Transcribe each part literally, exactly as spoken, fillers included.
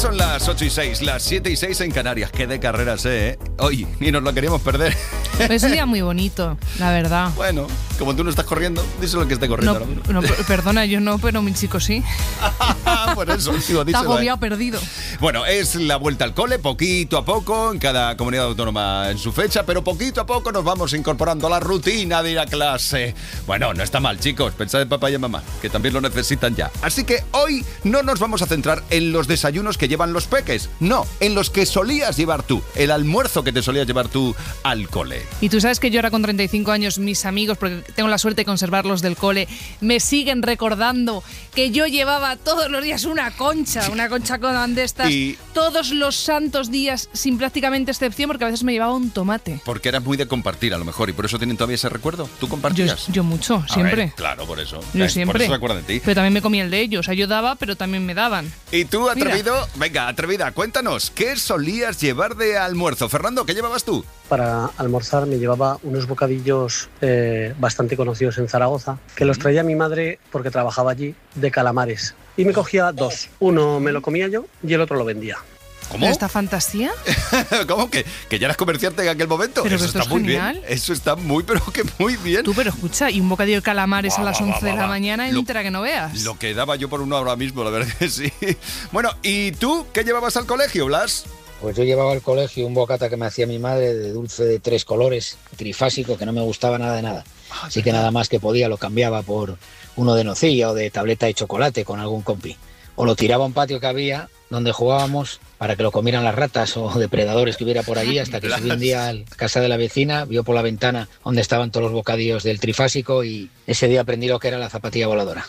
Son las ocho y seis, las siete y seis en Canarias. Qué de carreras, ¿eh? Hoy ni nos lo queríamos perder. Es un día muy bonito, la verdad. Bueno, como tú no estás corriendo, díselo que esté corriendo. No, no, perdona, yo no, pero mi chico sí. Por eso, digo, díselo. Está agobiado, perdido. Bueno, es la vuelta al cole, poquito a poco, en cada comunidad autónoma en su fecha, pero poquito a poco nos vamos incorporando a la rutina de ir a clase. Bueno, no está mal, chicos, pensad en papá y en mamá, que también lo necesitan ya. Así que hoy no nos vamos a centrar en los desayunos que llevan los peques, no, en los que solías llevar tú, el almuerzo que te solías llevar tú al cole. Y tú sabes que yo ahora con treinta y cinco años, mis amigos, porque tengo la suerte de conservarlos del cole, me siguen recordando que yo llevaba todos los días una concha, una concha con de estas, y todos los santos días, sin prácticamente excepción, porque a veces me llevaba un tomate. Porque eras muy de compartir, a lo mejor, y por eso tienen todavía ese recuerdo. ¿Tú compartías? Yo, yo mucho, siempre. A ver, claro, por eso. Yo eh, siempre. Por eso se acuerdan de ti. Pero también me comía el de ellos. O sea, yo daba, pero también me daban. ¿Y tú, atrevido? Mira. Venga, atrevida, cuéntanos, ¿qué solías llevar de almuerzo? Fernando, ¿qué llevabas tú? Para almorzar me llevaba unos bocadillos eh, bastante conocidos en Zaragoza, que los traía mi madre porque trabajaba allí, de calamares. Y me cogía dos. Uno me lo comía yo y el otro lo vendía. ¿Cómo? ¿Esta fantasía? ¿Cómo? ¿Que, ¿Que ya eras comerciante en aquel momento? Pero eso esto está es muy genial. bien. Eso está muy, pero que muy bien. Tú, pero escucha, y un bocadillo de calamares va, a las va, once va, de la va. mañana Lo, entera que no veas. Lo que daba yo por uno ahora mismo, la verdad que sí. Bueno, ¿y tú qué llevabas al colegio, Blas? Pues yo llevaba al colegio un bocata que me hacía mi madre de dulce de tres colores, trifásico, que no me gustaba nada de nada. Así que nada más que podía lo cambiaba por uno de nocilla o de tableta de chocolate con algún compi. O lo tiraba a un patio que había donde jugábamos para que lo comieran las ratas o depredadores que hubiera por allí, hasta que subí un día a casa de la vecina, vio por la ventana donde estaban todos los bocadillos del trifásico y ese día aprendí lo que era la zapatilla voladora.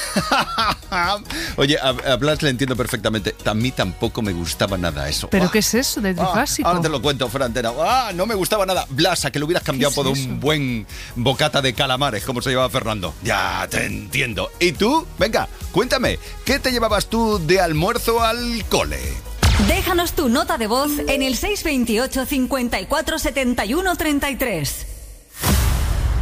Oye, a, a Blas le entiendo perfectamente. A mí tampoco me gustaba nada eso. ¿Pero ah, qué es eso de trifásico? Ah, ahora te lo cuento, Fran. Ah, no me gustaba nada. Blas, a que lo hubieras cambiado por es un buen bocata de calamares, como se llevaba Fernando. Ya, te entiendo. ¿Y tú? Venga, cuéntame, ¿qué te llevabas tú de almuerzo al cole? Déjanos tu nota de voz en el seis dos ocho, cincuenta y cuatro, setenta y uno, treinta y tres.